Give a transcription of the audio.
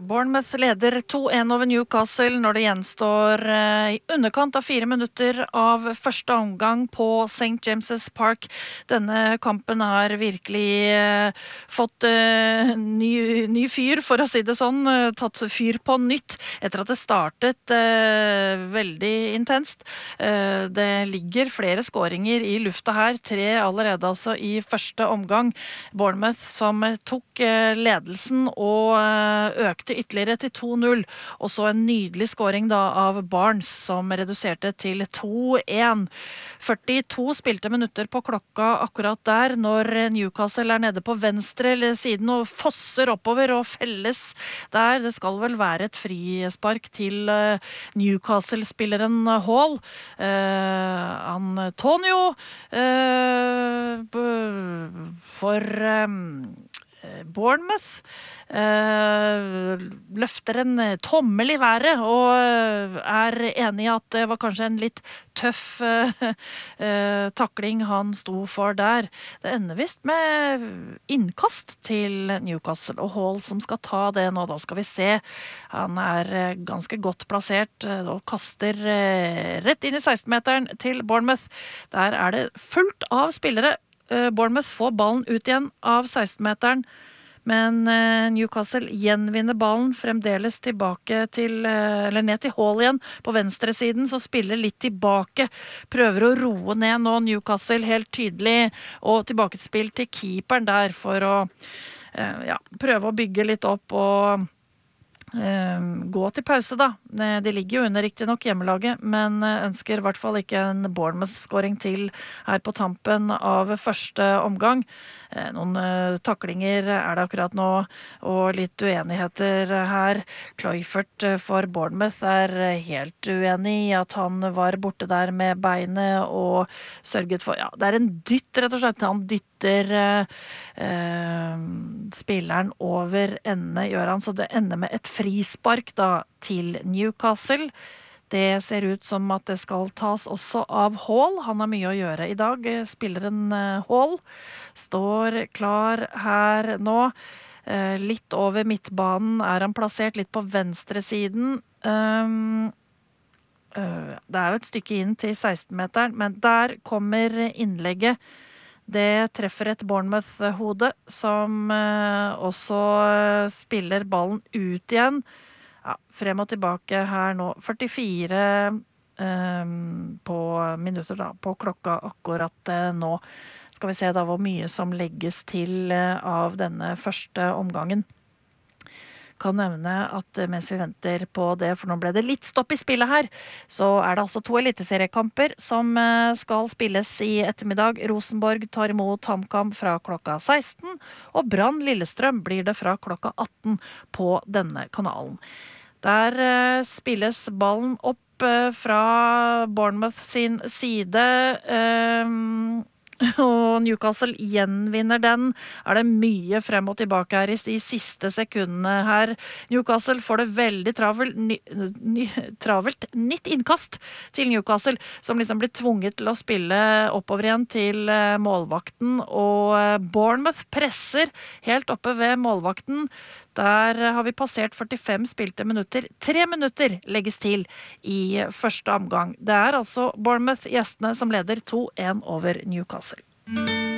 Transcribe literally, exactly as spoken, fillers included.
Bournemouth leder to en over Newcastle når det gjenstår i underkant av fire minutter av første omgang på Saint James's Park. Denne kampen har virkelig fått ny, ny fyr, for å si det sånn, tatt fyr på nytt etter at det startet veldig intenst. Det ligger flere skåringer i lufta her, tre allerede altså i første omgang. Bournemouth som tok ledelsen og økte ytterligere til to null, og så en nydelig skåring da av Barnes som reduserte til to en. førtito spilte minutter på klokka akkurat der når Newcastle er nede på venstre siden og fosser oppover og felles der. Det skal vel være et frispark til Newcastle-spilleren Hall. Uh, Antonio uh, for um, Bournemouth Uh, løfter en tommel i været og er enig i at det var kanskje en litt tøff uh, uh, takling han sto for der. Det ender vist med innkast til Newcastle og Hall som skal ta det nå. Da skal vi se. Han er ganske godt plassert og kaster uh, rett inn i seksten-meteren til Bournemouth. Der er det fullt av spillere. Uh, Bournemouth får ballen ut igjen av seksten-meteren. Men Newcastle gjenvinner ballen fremdeles tilbake til, eller ned til Hall igjen på venstre siden, så spiller litt tilbake, prøver å roe ned nå Newcastle helt tydelig, og tilbakespill til keeperen der for å ja, prøve å bygge litt opp og gå til pause da. De ligger jo under riktig nok hjemmelaget, men ønsker i hvert fall ikke en Bournemouth-skåring til her på tampen av første omgang. Noen taklinger er det akkurat nå, og litt uenigheter her. Cloyford for Bournemouth er helt uenig i at han var borte der med beinet og sørget for, ja, det er en dytt rett og slett. Han dytter eh, spilleren over ende, gjør han, så det ender med et frispark da til Newcastle. Det ser ut som at det skal tas også av Hall. Han har mye å gjøre i dag. Spilleren Hall står klar her nå. Litt over midtbanen er han plassert, litt på venstre siden. Det er jo et stykke inn til seksten-meteren, men der kommer innlegget. Det treffer et Bournemouth-hode som også spiller ballen ut igjen. Ja, frem og tilbake her nå. førtifire um, på minutter da, på klokka akkurat uh, nå. Skal vi se da hvor mye som legges til uh, av denne første omgangen. Kan nevne at uh, mens vi venter på det, for nå ble det litt stopp i spillet her, så er det altså to eliteseriekamper som uh, skal spilles i ettermiddag. Rosenborg tar imot HamKam fra klokka seksten, og Brann Lillestrøm blir det fra klokka atten på denne kanalen. Der uh, spilles ballen opp uh, fra Bournemouth sin side, um, og Newcastle gjenvinner den. Er det mye frem og tilbake her i de siste sekundene her. Newcastle får det veldig travelt, ny, ny, travelt. Nytt innkast til Newcastle, som liksom blir tvunget til å spille oppover igjen til målvakten, og Bournemouth presser helt oppe ved målvakten. Der har vi passert førtifem spilte minutter. Tre minutter legges til i første omgang. Det er altså Bournemouth gjestene som leder to en over Newcastle.